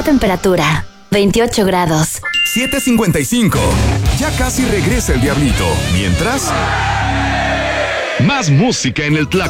temperatura, 28 grados. 7:55. Ya casi regresa el Diablito. Mientras... Más música en el